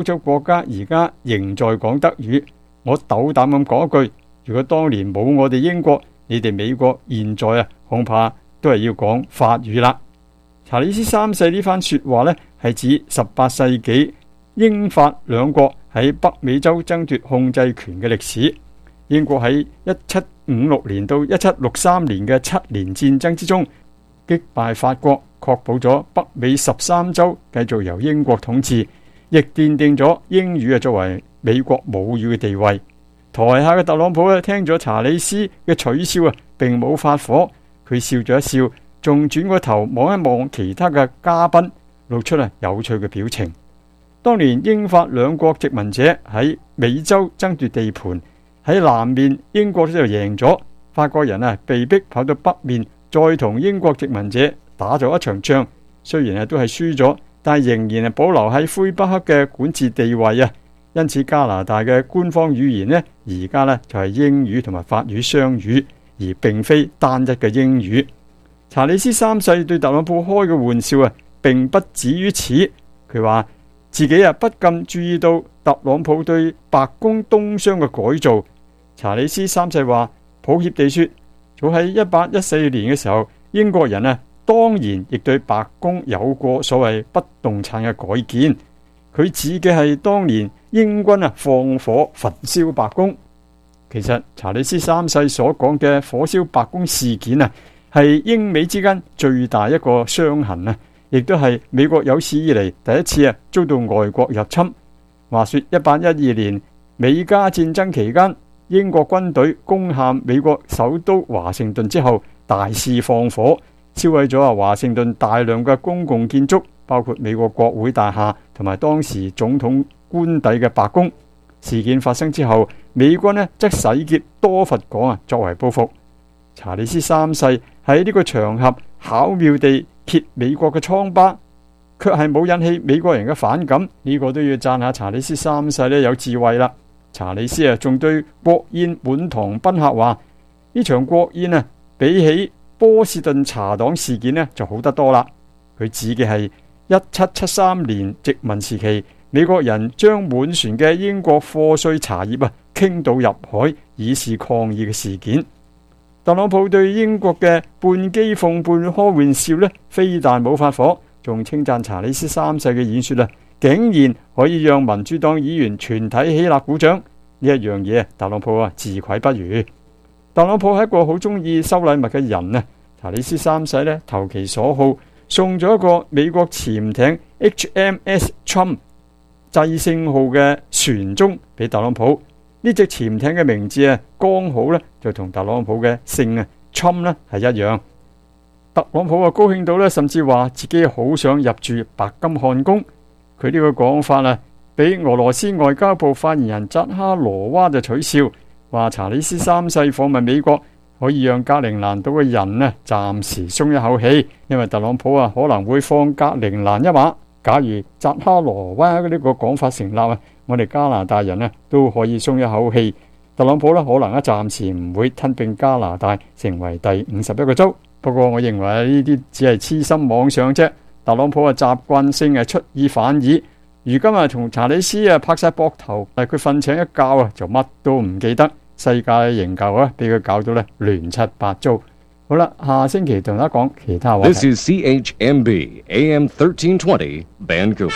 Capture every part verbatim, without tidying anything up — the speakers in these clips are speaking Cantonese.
歐洲國家而家仍在講德語。我斗膽咁講一句，如果當年冇我哋英國，你哋美國現在啊恐怕都係要講法語啦。查理斯三世呢番說話呢，係指十八世紀英法兩國喺北美洲爭奪控制權嘅歷史。英國喺一七五六年到一七六三年嘅七年戰爭之中擊敗法國，確保咗北美十三州繼續由英國統治，亦奠定咗英語啊作為美國母語嘅地位。台下嘅特朗普咧聽咗查理斯嘅取笑啊，並冇發火，佢笑咗一笑，仲轉個頭望一望其他嘅嘉賓，露出啊有趣嘅表情。當年英法兩國殖民者喺美洲爭奪地盤，喺南面英國就贏咗，法國人啊被逼跑到北面，再同英國殖民者打咗一場仗。雖然啊都係輸咗，但係仍然係保留喺魁北克嘅管治地位啊。因此加拿大嘅官方語言呢，而家呢就係英語同埋法語雙語，而並非單一嘅英語。查理斯三世對特朗普開嘅玩笑啊，並不止於此。佢話自己啊不禁注意到特朗普對白宮東廂嘅改造。查理斯三世話，抱歉地說，早喺一八一四年嘅時候，英國人啊當然亦對白宮有過所謂不動產嘅改建。佢指嘅係當年英軍啊放火焚燒白宮。其實查理斯三世所講嘅火燒白宮事件啊，係英美之間最大一個傷痕啊，亦都係美國有史以嚟第一次啊遭到外國入侵。話說一八一二年美加戰爭期間，英國軍隊攻陷美國首都華盛頓之後，大肆放火，燒毀咗啊華盛頓大量嘅公共建築，包括美國國會大廈同埋當時總統官邸嘅白宮。事件發生之後，美軍呢則洗劫多佛港啊，作為報復。查理斯三世喺呢個場合巧妙地揭美國嘅瘡疤，卻係冇引起美國人嘅反感。呢、這個都要讚下查理斯三世呢有智慧啦。查理斯啊，仲對國宴滿堂賓客話：呢場國宴啊，比起波士頓茶黨事件呢就好得多啦。佢指嘅係一七七三年殖民時期，美國人將滿船嘅英國課稅茶葉啊傾倒入海，以示抗議嘅事件。特朗普對英國嘅半譏諷半開玩笑呢，非但冇發火，仲稱讚查理斯三世嘅演說啊，竟然可以讓民主黨議員全體起立鼓掌。呢一樣嘢，特朗普啊自愧不如。特朗普係一個好中意收禮物嘅人啊。查理斯三世呢投其所好，送咗一個美國潛艇 H M S Trump 制勝號嘅船鐘俾特朗普。呢隻潛艇嘅名字啊，剛好呢就同特朗普嘅姓啊 Trump 呢係一樣。特朗普啊高興到呢，甚至話自己好想入住白金漢宮。佢呢個講法啊，俾俄羅斯外交部發言人扎哈羅娃就取笑，話查理斯三世訪問美國可以讓格陵蘭島嘅人呢暫時鬆一口氣，因為特朗普啊可能會放格陵蘭一馬。假如扎哈羅娃呢個講法成立啊，我哋加拿大人呢都可以鬆一口氣。特朗普呢可能啊暫時唔會吞併加拿大成為第五十一個州。不過我認為呢啲只係痴心妄想啫。特朗普啊習慣性係出爾反爾，如今啊同查理斯啊拍晒膊頭，但係佢瞓醒一覺啊就乜都唔記得，世界營救啊俾佢搞到咧亂七八糟。好啦，下星期同大家講其他話題。 This is C H M B A M thirteen twenty Vancouver。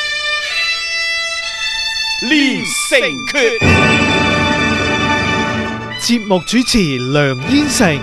連城訣節目主持梁燕成。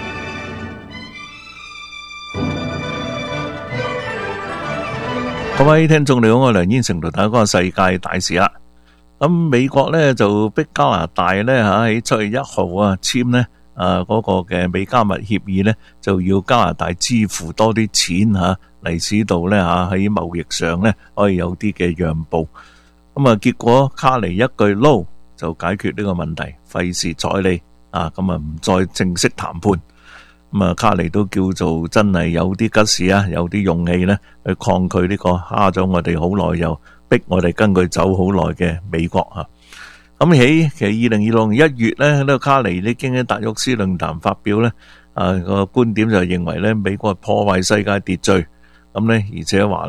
各位聽眾你好，我係梁燕成，同大家講世界大事啦。咁美國咧就逼加拿大咧吓喺七月一號啊簽呢誒嗰個嘅美加密協議咧，就要加拿大支付多啲錢吓嚟，使到咧吓喺貿易上咧可以有啲嘅讓步。咁啊結果卡尼一句 no 就解決呢個問題，費事睬你啊，咁啊唔再正式談判。咁啊，卡尼都叫做真係有啲吉士啊，有啲勇氣咧去抗拒呢個蝦咗我哋好耐，又逼我哋跟佢走好耐嘅美國啊。咁喺其實二零二六年一月咧，呢個卡尼已經喺達沃斯論壇發表咧，啊個觀點就認為咧美國破壞世界秩序，咁咧而且話咧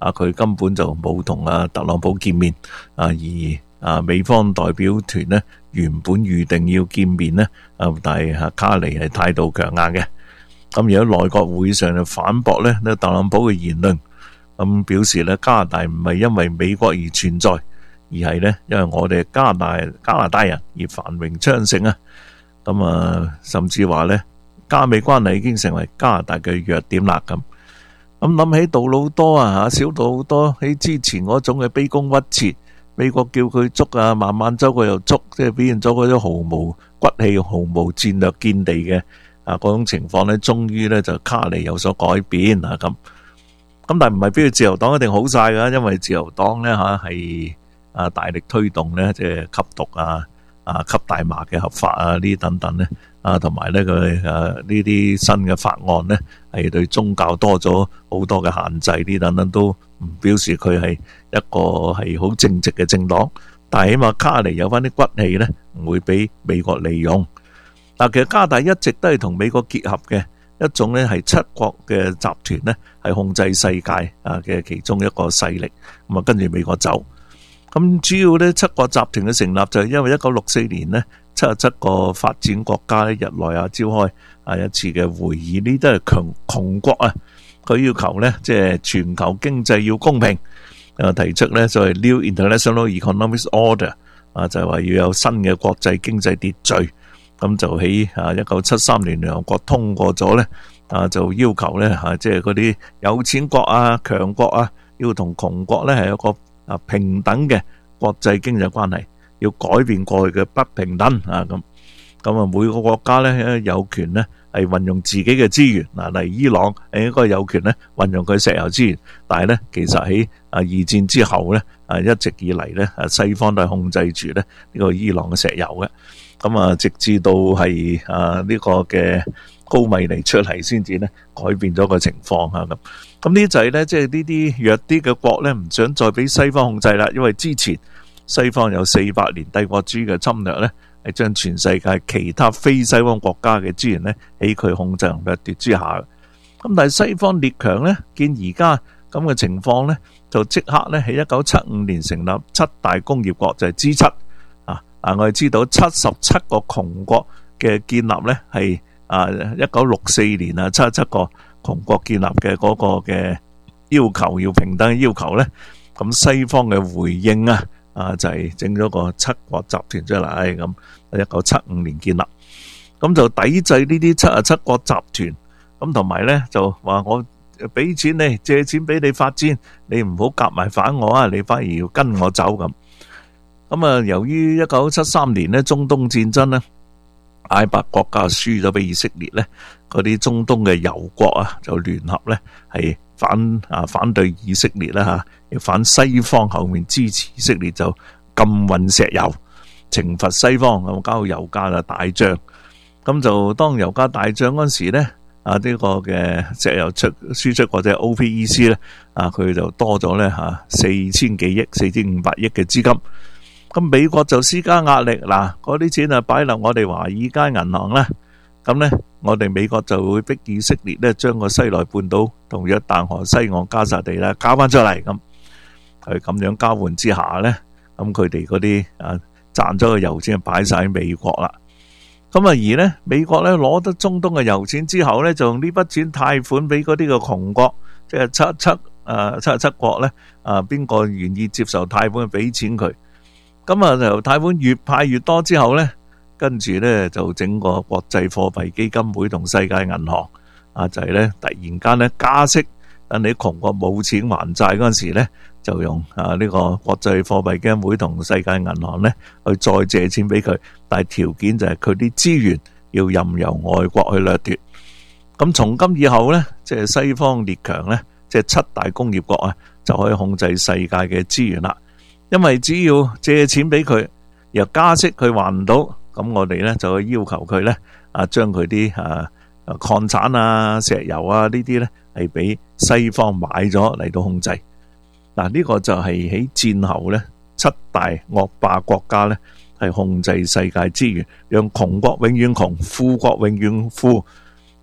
啊佢根本就冇同啊特朗普見面啊，而啊美方代表團呢原本預定要見面呢，啊但係啊卡尼係態度強硬嘅，咁而喺內閣會上就反駁呢呢特朗普嘅言論，咁表示呢加拿大唔係因為美國而存在，而係呢因為我哋加拿大加拿大人而繁榮昌盛啊，咁啊甚至話呢加美關係已經成為加拿大嘅弱點啦咁。咁諗起杜魯多啊，小杜魯多喺之前嗰種嘅卑躬屈膝，美國叫佢捉啊，孟晚舟佢又捉，即係表現咗嗰種毫無骨氣、毫無戰略見地嘅啊嗰種情況呢，終於呢就卡尼有所改變啊咁。咁但係唔係俾佢自由黨一定好晒噶，因為自由黨呢吓係啊大力推動呢，即係吸毒啊、啊吸大麻嘅合法啊呢啲等等呢。啊，同埋咧，佢誒呢啲新嘅法案呢，係對宗教多咗好多嘅限制，呢等等都唔表示佢係一個係好正直嘅政黨。但係起碼卡尼有翻啲骨氣呢，唔會俾美國利用。嗱，其實加拿大一直都係同美國結合嘅一種呢，係七國嘅集團呢，係控制世界啊嘅其中一個勢力。咁啊，跟住美國走。咁主要呢，七國集團嘅成立就係因為一九六四年呢。七十七個發展國家咧，日內啊召開啊一次嘅會議，呢都係窮窮國啊，佢要求咧，即係全球經濟要公平，啊提出咧就係 New International Economic Order 啊，就係話要有新嘅國際經濟秩序，咁就喺啊一九七三年聯合國通過咗咧，啊就要求咧嚇，即係嗰啲有錢國啊、強國啊，要同窮國咧係一個啊平等嘅國際經濟關係。要改變過去嘅不平等啊！咁咁啊，每個國家咧有權咧係運用自己嘅資源嗱，例如伊朗係應該有權咧運用佢石油資源，但係咧其實喺啊二戰之後咧啊一直以嚟咧啊西方都係控制住咧呢個伊朗嘅石油嘅，咁啊直至到係啊呢個嘅高米尼出嚟先至咧改變咗個情況啊咁。咁呢就係咧即係呢啲弱啲嘅國咧唔想再俾西方控制啦，因為之前西方有四百年帝國主義嘅侵略呢，係將全世界其他非西方國家嘅資源呢喺佢控制同掠奪之下。咁但係西方列強呢，見而家咁嘅情況呢，就即刻呢喺一九七五年成立七大工業國，就係 G 七啊。啊，我哋知道七十七個窮國嘅建立呢，係啊一九六四年啊七十七個窮國建立嘅嗰個嘅要求，要平等嘅要求呢。咁西方嘅回應啊。啊，就係整咗個七國集團出嚟，咁一九七五年建立，咁就抵制呢啲七十七國集團，咁同埋咧就話我俾錢你借錢俾你發展，你唔好夾埋反我啊，你反而要跟我走咁。咁啊，由於一九七三年咧中東戰爭咧，阿拉伯國家輸咗俾以色列咧，嗰啲中東嘅油國啊就聯合咧係反啊反對以色列啦吓。要反西方，後面支持以色列就禁運石油，懲罰西方，咁搞到油價就大漲。咁就當油價大漲嗰時咧，啊呢個嘅石油出輸出或者 O P E C 咧，啊佢就多咗咧吓四千幾億、四千五百億嘅資金。咁美國就施加壓力，嗱嗰啲錢啊擺落我哋華爾街銀行啦。咁咧，我哋美國就會逼以色列咧將個西奈半島同約旦河西岸加沙地咧交翻出嚟咁。佢咁樣交換之下呢，咁佢哋嗰啲啊賺咗嘅油錢擺晒喺美國啦。咁啊而呢美國呢攞得中東嘅油錢之後呢，就用呢筆錢貸款俾嗰啲嘅窮國，即係七七啊七十七國呢，啊邊個願意接受貸款俾錢佢？咁啊就貸款越派越多之後呢，跟住呢就整個國際貨幣基金會同世界銀行啊就係呢突然間呢加息，等你窮國冇錢還債嗰陣時呢。就用啊呢個國際貨幣基金會同世界銀行咧去再借錢俾佢，但係條件就係佢啲資源要任由外國去掠奪。咁從今以後咧，即係西方列強咧，即係七大工業國啊，就可以控制世界嘅資源啦。因為只要借錢俾佢，又加息佢還唔到，咁我哋咧就去要求佢咧啊，將佢啲啊礦產啊、石油啊呢啲咧係俾西方買咗嚟到控制。嗱，呢個就係喺戰後咧，七大惡霸國家咧係控制世界資源，讓窮國永遠窮，富國永遠富。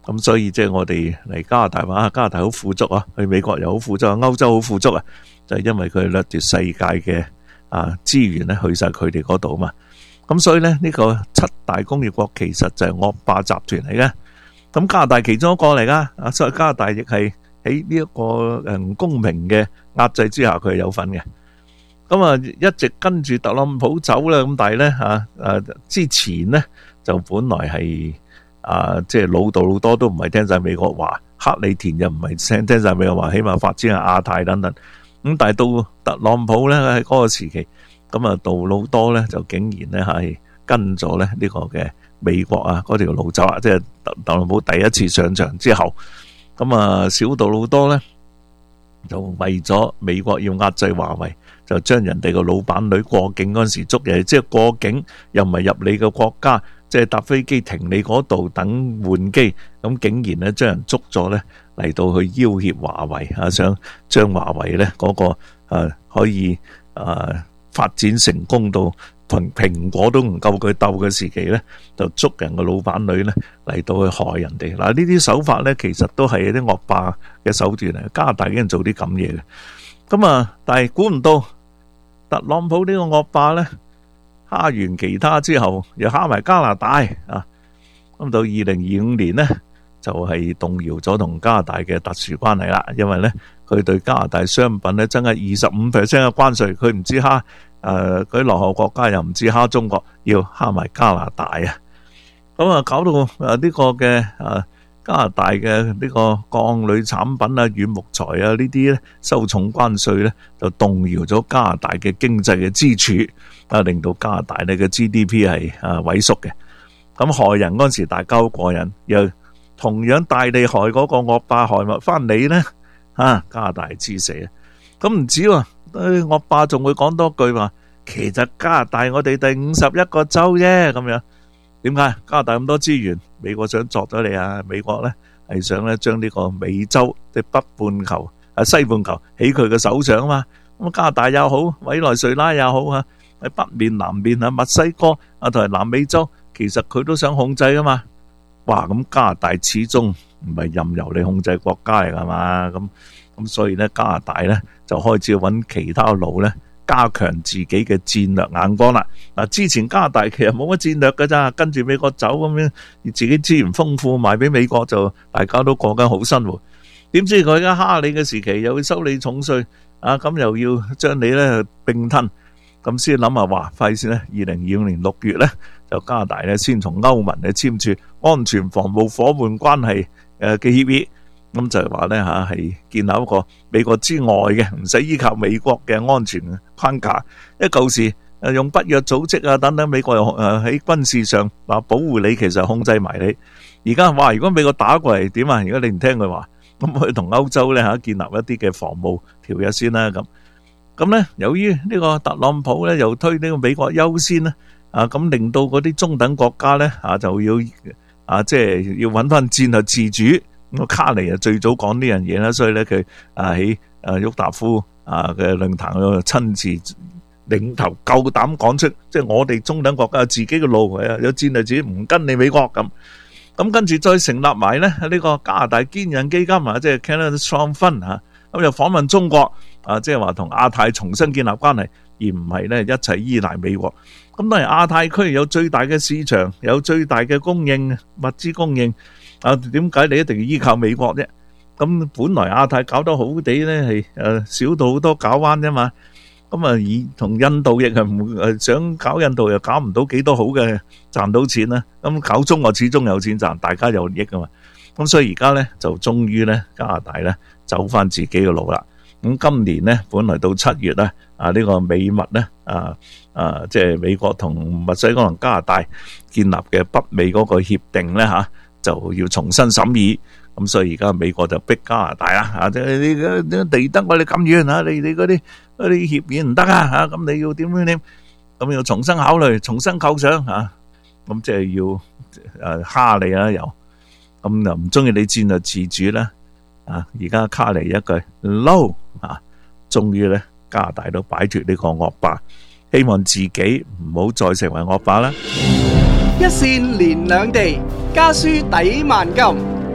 咁所以即係我哋嚟加拿大話，加拿大好富足啊，去美國又好富足，歐洲好富足啊，就係因為佢掠奪世界嘅啊資源咧，去晒佢哋嗰度嘛。咁所以咧，呢個七大工業國其實就係惡霸集團嚟嘅。咁加拿大其中一個嚟噶，啊，所以加拿大亦係喺呢一個誒唔公平嘅壓制之下，佢係有份嘅。咁啊，一直跟住特朗普走啦，咁但係咧吓誒之前咧就本來係。啊，即係老道老多都唔係聽晒美國話，克里田又唔係聽聽晒美國話，起碼發展係亞太等等。咁但係到特朗普咧喺嗰個時期，咁啊杜魯多咧就竟然咧係跟咗咧呢個嘅美國啊嗰條路走啊，即係特特朗普第一次上場之後，咁啊小杜魯多咧就為咗美國要壓制華為，就將人哋個老闆女過境嗰陣時捉嘢，即係過境又唔係入你嘅國家。即係搭飛機停你嗰度等換機，咁竟然咧將人捉咗咧嚟到去要挾華為啊，想將華為咧嗰個誒可以誒發展成功到同蘋果都唔夠佢鬥嘅時期咧，就捉人個老闆女咧嚟到去害人哋。嗱，呢啲手法咧其實都係一啲惡霸嘅手段嚟，加拿大竟然做啲咁嘢嘅。咁啊，但係估唔到特朗普呢個惡霸咧。蝦完其他之後，又蝦埋加拿大啊！咁到二零二五年呢，就係、是、動搖咗同加拿大嘅特殊關係啦。因為呢，佢對加拿大商品呢增加二十五 percent 嘅關稅，佢唔止蝦誒嗰啲落後國家，又唔止蝦中國，要蝦埋加拿大啊！咁啊，搞到誒呢個嘅誒加拿大嘅呢個鋼鋁產品啊、軟木材啊呢啲咧收重關稅咧，就動搖咗加拿大嘅經濟嘅支柱。啊，令到加拿大呢嘅 G D P 係啊萎縮嘅，咁害人嗰陣時大家好過癮，又同樣大力害嗰個惡霸害物翻你咧，啊加拿大知死啊！咁唔止喎，誒惡霸仲會講多句話，其實加拿大我哋第五十一個州啫，咁樣點解加拿大咁多資源，美國想作咗你啊？美國咧係想咧將呢個美洲即係北半球啊西半球起佢嘅手上啊嘛，咁加拿大又好，委內瑞拉又好啊。喺北面、南面啊，墨西哥啊，同埋南美洲，其實佢都想控制噶嘛。哇！咁加拿大始終唔係任由你控制國家嚟噶嘛。咁咁所以咧，加拿大咧就開始揾其他路咧，加強自己嘅戰略眼光啦。嗱，之前加拿大其實冇乜戰略噶咋，跟住美國走咁樣，而自己資源豐富賣俾美國，就大家都過緊好生活。點知佢而家蝦你嘅時期，又會收你重稅啊，咁又要將你咧併吞。咁先諗下話，費事咧，二零二五年六月咧，就加拿大咧先從歐盟咧簽署安全防務夥伴關係誒嘅協議，咁就係話咧吓係建立一個美國之外嘅，唔使依靠美國嘅安全框架。因為舊時誒用北約組織啊等等，美國又誒喺軍事上話保護你，其實控制埋你。而家話如果美國打過嚟點啊？如果你唔聽佢話，咁佢同歐洲咧吓建立一啲嘅防務條約先啦咁。咁咧，由於呢個特朗普咧又推呢個美國優先咧，啊咁令到嗰啲中等國家咧啊就要啊即係要揾翻戰略自主。咁卡尼啊最早講呢樣嘢啦，所以咧佢啊喺啊沃達夫啊嘅論壇度親自領頭夠膽講出，即係我哋中等國家有自己嘅路，有戰略自主，唔跟你美國咁。咁跟住再成立埋咧呢個加拿大堅韌基金啊，即係 Canada Strong Fund 嚇。咁又訪問中國啊，即係話同亞太重新建立關係，而唔係咧一齊依賴美國。咁當然亞太區有最大嘅市場，有最大嘅供應物資供應啊，點解你一定要依靠美國啫？咁本來亞太搞得好地咧，係誒少到好多搞彎啫嘛。咁啊，以同印度亦係唔誒想搞印度又搞唔到幾多好嘅賺到錢啦。咁搞中國始終有錢賺，大家有利益噶嘛。咁所以而家咧就終於咧加拿大咧走翻自己嘅路啦。咁今年咧本來到七月咧啊呢個美墨咧啊啊即係美國同墨西哥同加拿大建立嘅北美嗰個協定咧吓就要重新審議。咁所以而家美國就逼加拿大啦吓，即係你嘅地得我哋咁遠吓，你你嗰啲嗰啲協議唔得啊吓，咁你要點點點，咁要重新考慮，重新構想吓，咁即係要誒蝦你啦又。咁又唔中意你戰略自主啦，啊！而家卡嚟一句 no 啊，終於咧加拿大都擺脫呢個惡霸，希望自己唔好再成為惡霸啦。 一線連兩地，家書抵萬金。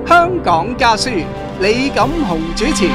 香港家書，李錦雄主持。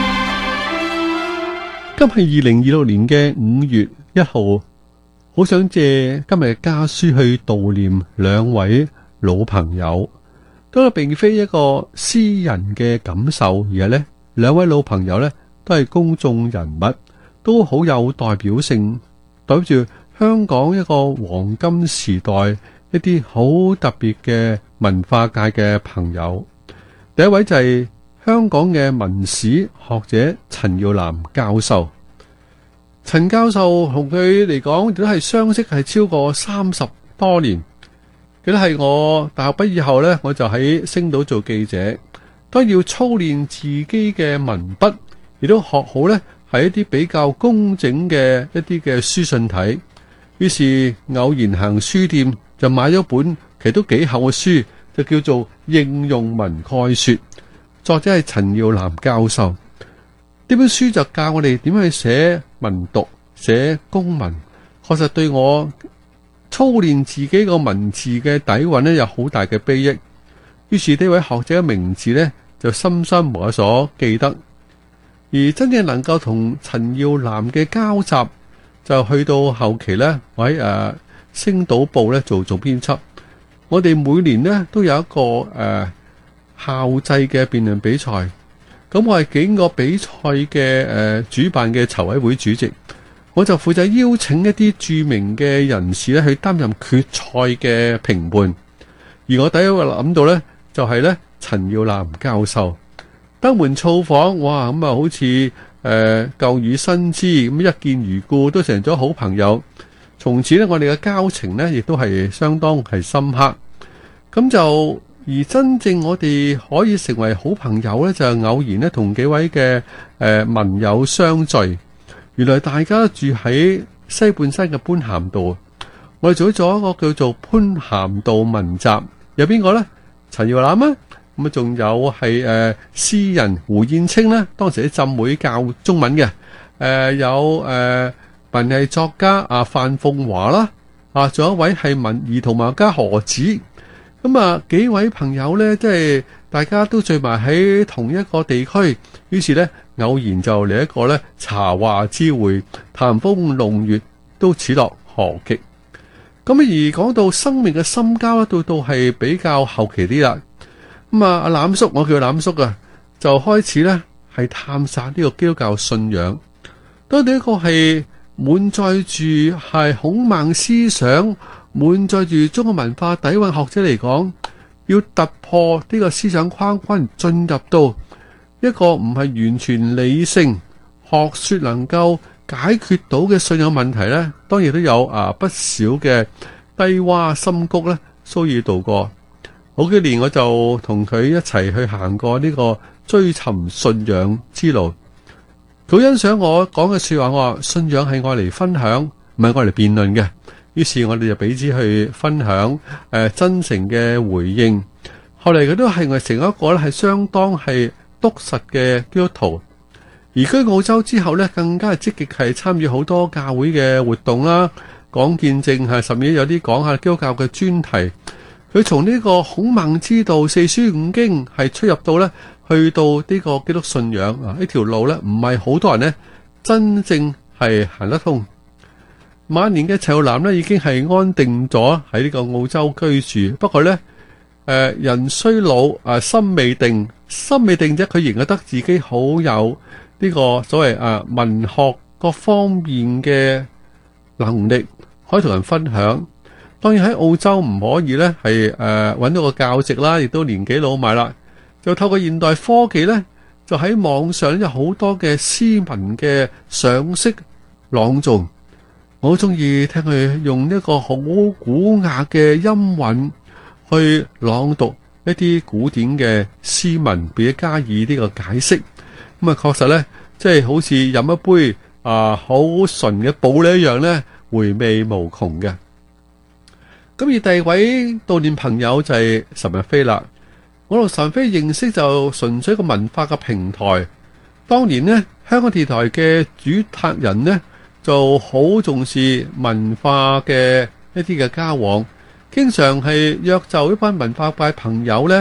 今係二零二六年嘅五月一號，好想借今日嘅家書去悼念兩位老朋友。咁啊，並非一個私人嘅感受，而係呢兩位老朋友呢都係公眾人物，都好有代表性，代表住香港一個黃金時代一啲好特別嘅文化界嘅朋友。第一位就係香港嘅文史學者陳耀南教授。陳教授同佢嚟講，亦都係相識係超過三十多年。記得係我大學畢業後呢，我就喺星島做記者，都要操練自己嘅文筆，亦都學好呢係一啲比較工整嘅一啲嘅書信體。於是偶然行書店就買咗本其實都幾厚嘅書，就叫做《應用文概說》，作者係陳耀南教授。呢本書就教我哋點樣去寫文讀、寫公文，確實對我操練自己個文字嘅底蘊呢有好大嘅裨益。於是呢位學者嘅名字呢就深深無所記得。而真正能夠同陳耀南嘅交集，就去到後期呢，我喺誒、呃、星島報呢做總編輯。我哋每年呢都有一個誒、呃、校際嘅辯論比賽，咁我係幾個比賽嘅誒、呃、主辦嘅籌委會主席，我就負責邀請一啲著名嘅人士咧去擔任決賽嘅評判。而我第一個諗到呢，就係、是、呢陳耀南教授登門造訪，哇咁啊好似誒、呃、舊雨新知咁，一見如故，都成咗好朋友。從此呢，我哋嘅交情呢亦都係相當係深刻。咁就而真正我哋可以成為好朋友呢，就係偶然呢同幾位嘅誒、呃、文友相聚。原來大家住喺西半山嘅般咸道，我哋做咗一個叫做般咸道文集。有邊個呢？陳耀南啊，咁啊仲有係誒、呃、詩人胡燕青呢，當時喺浸會教中文嘅。誒、呃、有誒。呃文藝作家啊范鳳華啦，啊仲有一位係文兒童漫畫家何子，咁啊幾位朋友呢，即係大家都聚埋喺同一個地區，於是呢，偶然就嚟一個呢茶話之會，談風弄月，都似樂何極。咁而講到生命嘅深交呢，到到係比較後期啲啦。咁啊阿欖叔，我叫欖叔啊，就開始呢係探索呢個基督教信仰，到底一個係滿載住係孔孟思想，滿載住中國文化底蘊學者嚟講，要突破呢個思想框框，進入到一個唔係完全理性學說能夠解決到嘅信仰問題呢，當然都有啊不少嘅低洼深谷咧，騷擾度過。好幾年我就同佢一齊去行過呢個追尋信仰之路。佢欣賞我講嘅說話，我話信仰係愛嚟分享，唔係愛嚟辯論嘅。於是我哋就彼此去分享，誒、呃、真誠嘅回應。後嚟佢都係我成一個咧係相當係篤實嘅基督徒。移居澳洲之後咧，更加係積極係參與好多教會嘅活動啦，講見證係，甚至有啲講下基督教嘅專題。佢從呢個孔孟之道、四書五經係出入到咧。去到呢個基督信仰啊，呢條路呢，唔係好多人呢真正係行得通。晚年嘅陳耀南呢，已經係安定咗喺呢個澳洲居住，不過呢，誒、呃、人衰老啊，心未定，心未定啫，佢仍覺得自己好有呢個所謂啊文學各方面嘅能力，可以同人分享。當然喺澳洲唔可以呢，係誒揾到個教職啦，亦都年紀老邁啦。就透過現代科技呢，就喺網上有好多嘅詩文嘅賞析朗誦。我好中意聽佢用一個好古雅嘅音韻去朗讀一啲古典嘅詩文，並且加以呢個解釋。咁啊，確實呢，即係好似飲一杯啊好純嘅寶呢一樣呢，回味無窮嘅。咁而第二位悼念朋友就係岑日飛啦。我同岑飛認識就純粹一個文化嘅平台。當年呢，香港電台嘅主責人呢就好重視文化嘅一啲嘅交往，經常係約就一班文化界朋友呢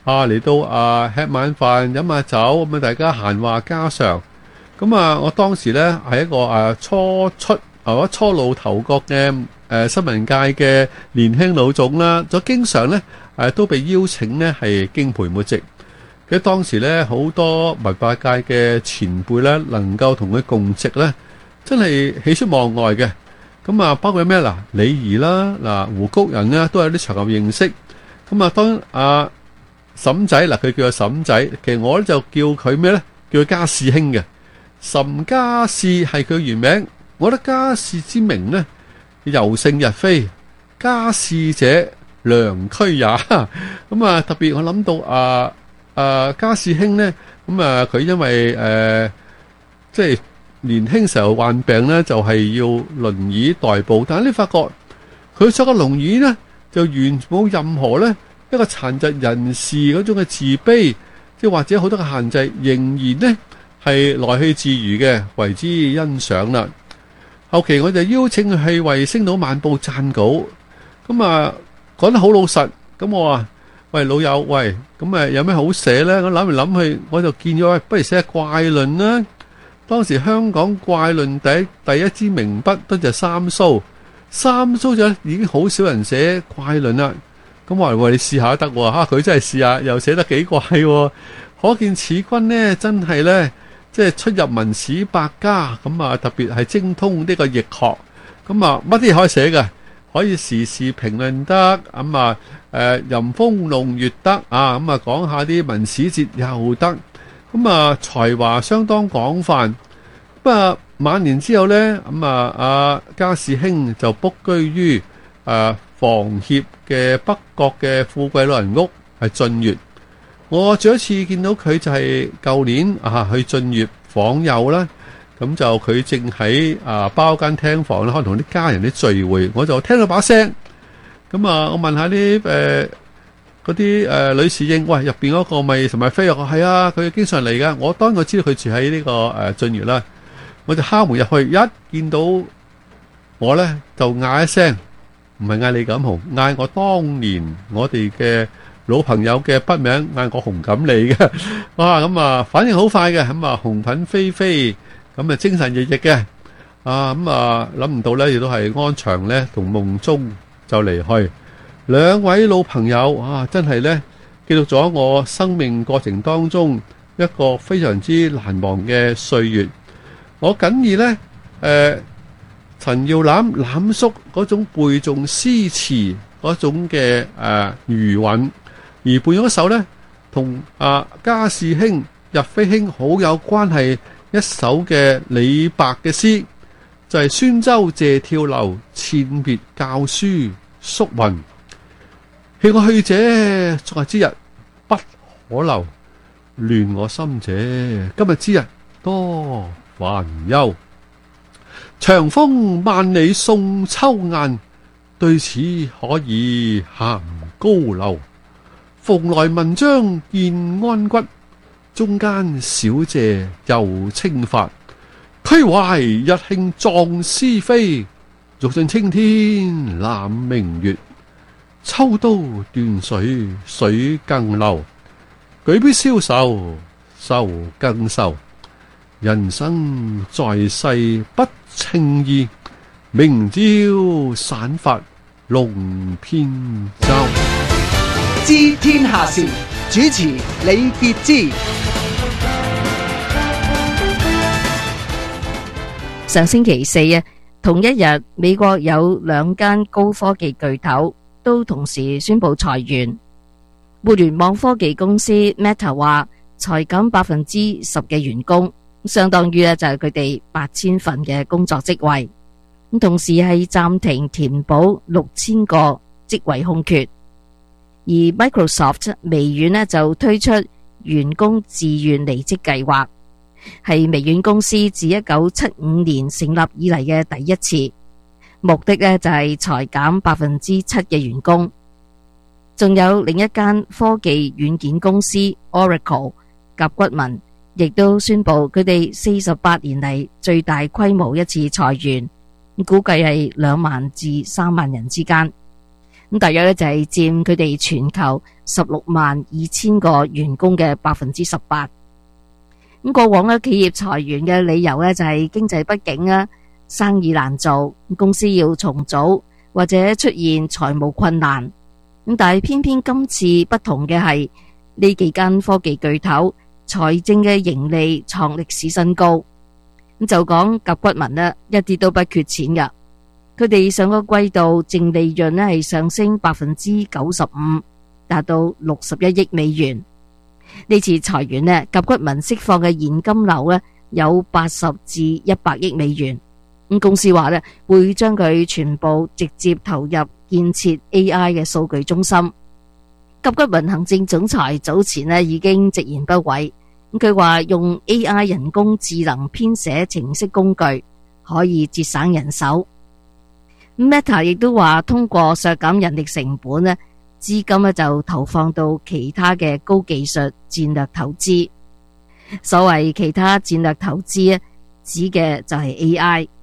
啊嚟到啊吃晚飯飲下酒咁啊，大家閒話家常。咁啊，我當時咧係一個啊初出或者初露頭角嘅誒、呃、新聞界嘅年輕老總啦，就經常咧誒、啊、都被邀請咧係敬陪末席。咁當時咧好多文化界嘅前輩咧能夠同佢共席咧，真係喜出望外嘅。咁啊，包括咩嗱？李儀啦，嗱胡谷人啦，都有啲場合認識。咁啊，當阿嬸仔嗱，佢叫阿嬸仔，其實我咧就叫佢咩咧？叫佢家士兄嘅。岑家士係佢原名，我覺得家士之名呢，猶勝日非，家士者良駒也。咁啊，特別我諗到啊啊家士兄呢，咁啊佢因為誒、呃、即係年輕時候患病呢，就係、是、要輪椅代步，但係你發覺佢坐個輪椅呢，就完全冇任何呢一個殘疾人士嗰種嘅自卑，即係或者好多嘅限制，仍然呢係來去自如嘅，為之欣賞啦。後期我就邀請佢去為《星島晚報》撰稿，咁啊講得好老實。咁我話：喂老友，喂咁誒有咩好寫呢？我諗嚟諗去，我就見咗，喂不如寫怪論啦。當時香港怪論第一第一支名筆都就三蘇，三蘇就已經好少人寫怪論啦。咁我話：喂你試下得喎，嚇佢真係試下，又寫得幾怪喎。可見此君呢，真係呢。即係出入文史百家，咁啊特別係精通呢個易學，咁啊乜啲可以寫嘅，可以時事評論得，咁啊誒吟風弄月得啊，咁啊講下啲文史節又得，咁啊才華相當廣泛。不過晚年之後呢，咁啊阿家士兄就卜居於誒房協嘅北角嘅富貴老人屋，係晉粵。我最後一次見到佢就係舊年啊去晉粵訪友啦，咁就佢正喺啊包間廳房啦，可能同啲家人啲聚會，我就聽到把聲，咁啊我問下啲誒嗰啲誒女侍應，喂入邊嗰個咪岑逸飛？我係啊，佢經常嚟噶。我當我知道佢住喺呢個誒晉粵啦，我就敲門入去，一見到我咧就嗌一聲，唔係嗌李錦鴻，嗌我當年我哋嘅老朋友嘅筆名，嗌我紅錦利嘅。哇咁啊反應好快嘅，咁啊紅粉飛飛，咁啊精神奕奕嘅，啊咁啊諗唔到咧，亦都係安詳咧同夢中就離去。兩位老朋友啊，真係咧記錄咗我生命過程當中一個非常之難忘嘅歲月。我僅以咧誒陳耀攬攬叔嗰種背誦詩詞嗰種嘅誒餘韻。而伴咗一首呢，同啊家士兄、逸飛兄好有關係一首嘅李白嘅詩，就係、是、宣州謝朓樓，餞別教書宿雲。棄我去者，昨日之日不可留，亂我心者，今日之日多煩憂。長風萬里送秋雁，對此可以銜高樓。蓬萊文章見安骨，中間小謝又清發。俱懷日慶壯思飛，欲盡青天攬明月。抽刀斷水水更流，舉杯消愁愁更愁。人生在世不稱意，明朝散發龍偏舟。 知天下事，主持李傑之。 上星期四啊，同一日，美國有兩間高科技巨頭都同時宣布裁員。互聯網科技公司 Meta 話裁減百分之十嘅員工，相當於咧就係佢哋八千份嘅工作職位。咁同時係暫停填補六千個職位空缺。而 Microsoft 微軟呢就推出員工自願離職計劃，係微軟公司自一九七五年成立以嚟嘅第一次，目的呢就係裁減百分之七嘅員工。仲有另一間科技軟件公司 Oracle 甲骨文，亦都宣布佢哋四十八年嚟最大規模一次裁員，估計係兩萬至三萬人之間。 咁大約咧就係佔佢哋全球十六萬二千個員工嘅百分之十八。咁過往咧企業裁員嘅理由咧就係經濟不景啊，生意難做，公司要重組或者出現財務困難。咁但係偏偏今次不同嘅係呢幾間科技巨頭財政嘅盈利創歷史新高。咁就講甲骨文呢，一啲都不缺錢噶。佢哋上個季度淨利潤呢係上升百分之九十五，達到六十一億美元。呢次裁員呢，甲骨文釋放嘅現金流呢有八十至一百億美元。咁公司話呢會將佢全部直接投入建設 A I 嘅數據中心。甲骨文行政總裁早前呢已經直言不諱，佢話用 A I 人工智能編寫程式工具可以節省人手。Meta 亦都話通過削減人力成本呢，資金呢就投放到其他嘅高技術戰略投資。所謂其他戰略投資呢，指嘅就係 A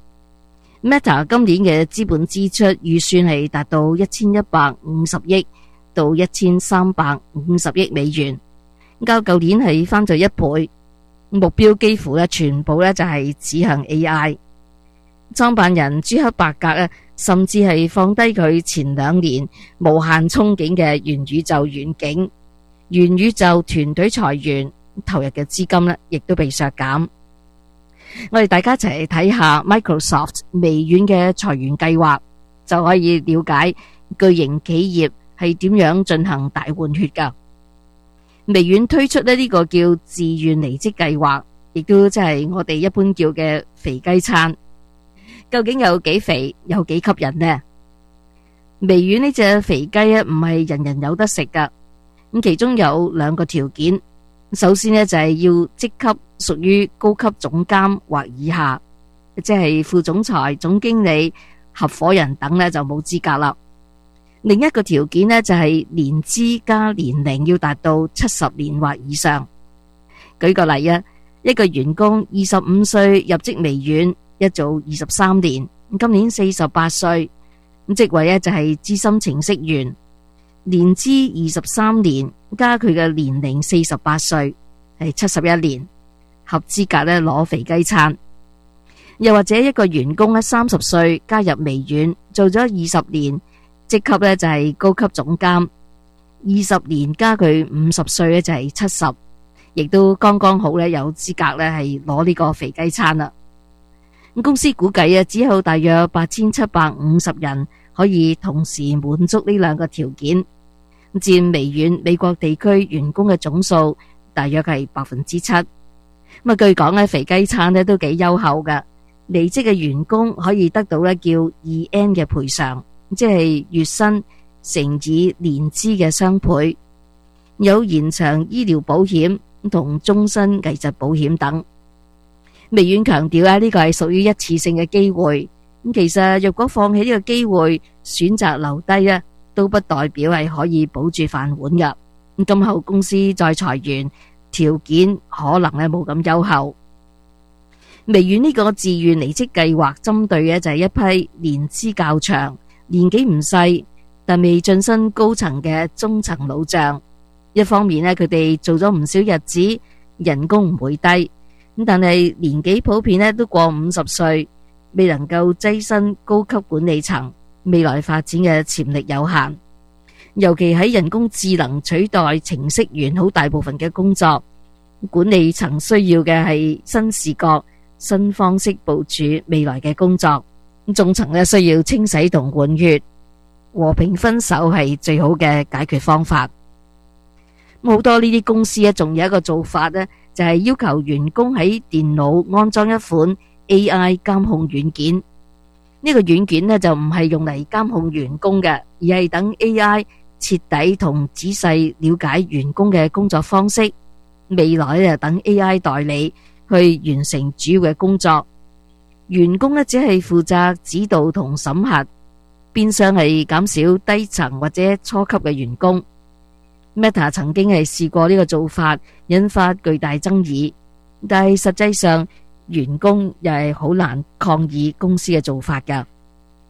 I。Meta 今年嘅資本支出預算係達到一千一百五十億到一千三百五十億美元，較舊年係翻咗一倍，目標幾乎咧全部咧就係指向 A I。創辦人朱克伯格咧，甚至係放低佢前兩年無限憧憬嘅元宇宙遠景，元宇宙團隊裁員，投入嘅資金咧亦都被削減。我哋大家一齊嚟睇下 Microsoft 微軟嘅裁員計劃，就可以了解巨型企業係點樣進行大換血噶。微軟推出呢呢個叫自願離職計劃，亦都即係我哋一般叫嘅肥雞餐。究竟有幾肥，有幾吸引呢？微軟呢隻肥雞啊，唔係人人有得食噶。咁其中有兩個條件，首先呢，就係要職級屬於高級總監或以下，即係副總裁、總經理、合夥人等呢，就冇資格啦。另一個條件呢，就係年資加年齡要達到七十年或以上。舉個例啊，一個員工二十五歲入職微軟，一做二十三年，今年四十八歲，咁職位呢就係資深程式員，年資二十三年加佢嘅年齡四十八歲，係七十一年，合資格呢攞肥雞餐。又或者一個員工呢三十歲加入微軟，做咗二十年，職級呢就係高級總監，二十年加佢五十歲呢就係七十，亦都剛剛好呢有資格呢係攞呢個肥雞餐啦。公司估計啊，只有大約八千七百五十人可以同時滿足呢兩個條件，佔微軟美國地區員工嘅總數大約係百分之七。咁啊，據講咧，肥雞餐咧都幾優厚噶，離職嘅員工可以得到咧叫二 N 嘅賠償，即係月薪乘以年資嘅雙倍，有延長醫療保險同終身危疾保險等。微軟強調啊，呢個係屬於一次性嘅機會。咁其實若果放棄呢個機會，選擇留低啊，都不代表係可以保住飯碗噶。咁今後公司再裁員，條件可能咧冇咁優厚。微軟呢個自願離職計劃針對嘅就係一批年資較長、年紀唔細但未晉身高層嘅中層老將。一方面咧，佢哋做咗唔少日子，人工唔會低。咁但係年紀普遍咧都過五十歲，未能夠躋身高級管理層，未來發展嘅潛力有限。尤其喺人工智能取代程式員好大部分嘅工作，管理層需要嘅係新視覺、新方式部署未來嘅工作。中層咧需要清洗同換血，和平分手係最好嘅解決方法。好多呢啲公司咧，仲有一個做法咧，就係要求員工喺電腦安裝一款 A I 監控軟件。呢個軟件咧就唔係用嚟監控員工嘅，而係等 A I 徹底同仔細了解員工嘅工作方式。未來咧等 A I 代理去完成主要嘅工作，員工咧只係負責指導同審核，變相係減少低層或者初級嘅員工。Meta 曾經係試過呢個做法，引發巨大爭議，但係實際上員工又係好難抗議公司嘅做法噶。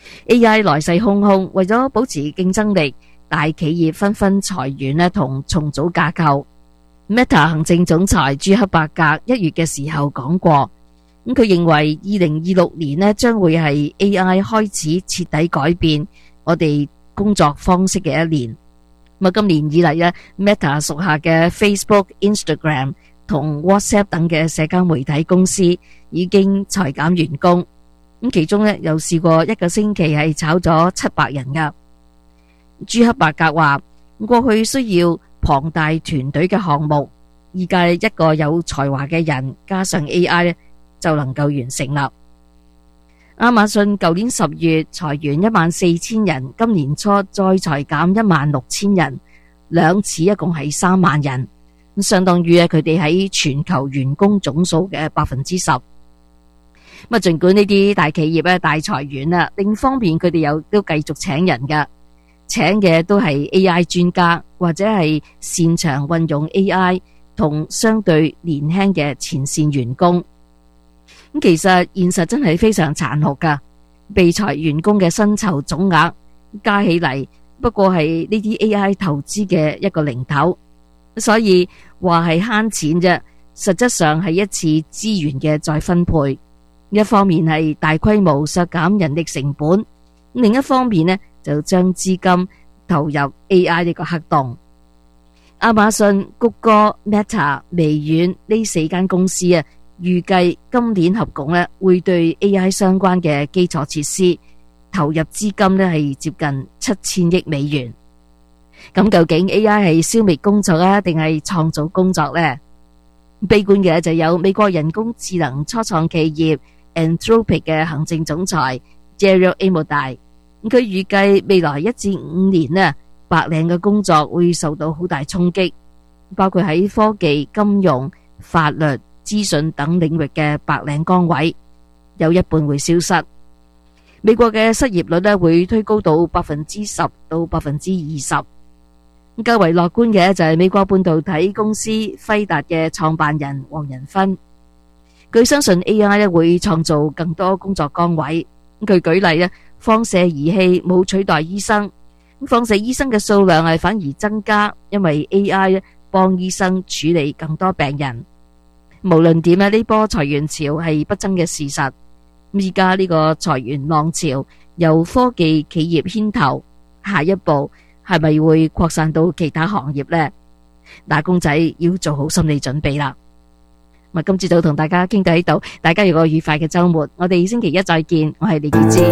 A I 來勢洶洶，為咗保持競爭力，大企業紛紛裁員咧同重組架構。Meta 行政總裁朱克伯格一月嘅時候講過，咁佢認為二零二六年咧將會係 A I 開始徹底改變我哋工作方式嘅一年。咁今年以嚟咧 Meta 屬下嘅 Facebook、Instagram 同 WhatsApp 等嘅社交媒體公司已經裁減員工，咁其中咧又試過一個星期係炒咗七百人噶。朱克伯格話，過去需要龐大團隊嘅項目，而家一個有才華嘅人加上 A I 咧就能夠完成啦。亞馬遜舊年十月裁員一萬四千人，今年初再裁減一萬六千人，兩次一共係三萬人，相當於佢哋喺全球員工總數嘅百分之十。咁啊，盡管呢啲大企業咧大裁員啦，另一方面佢哋又都繼續請人噶，請嘅都係 A I 專家或者係擅長運用 A I 同相對年輕嘅前線員工。咁其實現實真係非常殘酷噶，被裁員工嘅薪酬總額加起嚟不過係呢啲 A I 投資嘅一個零頭，所以話係慳錢啫，實質上係一次資源嘅再分配。一方面係大規模削減人力成本，另一方面呢就將資金投入 A I 呢個黑洞。亞馬遜、谷歌、Meta、微軟呢四間公司啊，預計今年合共咧會對 A I 相關嘅基礎設施投入資金咧係接近七千億美元。咁究竟 A I 係消滅工作啊，定係創造工作呢？悲觀嘅就有美國人工智能初創企業 Anthropic 嘅行政總裁 Jared Amodei，佢預計未來一至五年呢，白領嘅工作會受到好大衝擊，包括喺科技、金融、法律、資訊等領域嘅白領崗位，有一半會消失。美國嘅失業率呢會推高到百分之十到百分之二十。較為樂觀嘅就係美國半導體公司輝達嘅創辦人黃仁勳，佢相信 A I 呢會創造更多工作崗位。佢舉例呢，放射儀器冇取代醫生，放射醫生嘅數量係反而增加，因為 A I 幫醫生處理更多病人。無論點呢，呢波裁員潮係不爭嘅事實。而家呢個裁員浪潮由科技企業牽頭，下一步係咪會擴散到其他行業呢？打工仔要做好心理準備啦。咁今朝早同大家傾到呢度，大家有個愉快嘅周末。我哋星期一再見，我係李潔芝。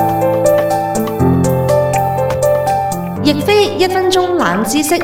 亦非一分鐘冷知識，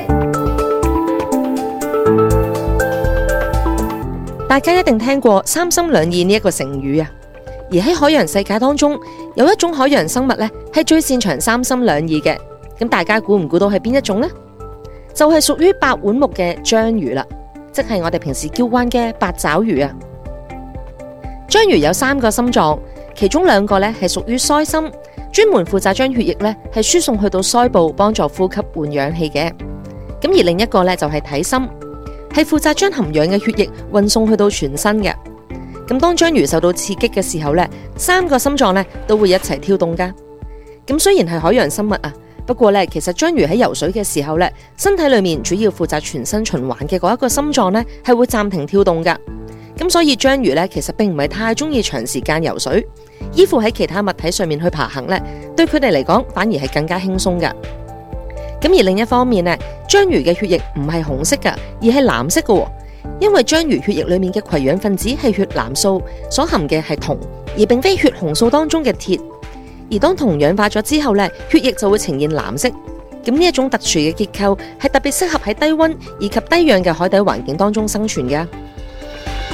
大家一定聽過三心兩意呢一個成語啊。而喺海洋世界當中，有一種海洋生物呢係最擅長三心兩意嘅。咁大家估唔估到係邊一種呢？就係屬於八碗目嘅章魚啦，即係我哋平時叫慣嘅八爪魚啊。章魚有三個心臟，其中兩個呢係屬於腮心，專門負責將血液呢係輸送去到腮部，幫助呼吸換氧氣嘅。咁而另一個呢就係體心，係負責將含氧嘅血液運送去到全身嘅。咁當章魚受到刺激嘅時候呢，三個心臟呢都會一齊跳動噶。咁雖然係海洋生物啊，不過呢，其實章魚喺游水嘅時候呢，身體裏面主要負責全身循環嘅嗰一個心臟呢係會暫停跳動噶。咁所以章魚呢，其實並唔係太中意長時間游水，依附喺其他物體上面去爬行呢，對佢哋嚟講反而係更加輕鬆噶。咁而另一方面呢，章魚嘅血液唔係紅色噶，而係藍色噶。因為章魚血液裏面嘅攜氧分子係血藍素，所含嘅係銅，而並非血紅素當中嘅鐵。而當銅氧化咗之後呢，血液就會呈現藍色。咁呢一種特殊嘅結構係特別適合喺低溫以及低氧嘅海底環境當中生存嘅。